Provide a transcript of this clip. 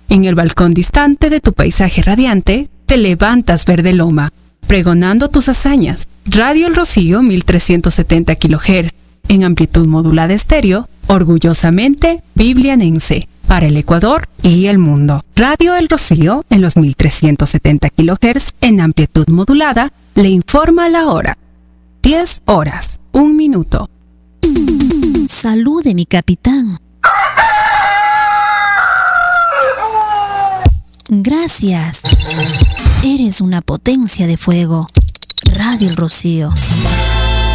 En el balcón distante de tu paisaje radiante, te levantas verde loma, pregonando tus hazañas. Radio El Rocío 1370 kHz, en amplitud modulada estéreo, orgullosamente biblianense, para el Ecuador y el mundo. Radio El Rocío, en los 1370 kHz, en amplitud modulada, le informa la hora. 10 horas, 1 minuto. Salude, mi capitán. Gracias. Eres una potencia de fuego. Radio El Rocío.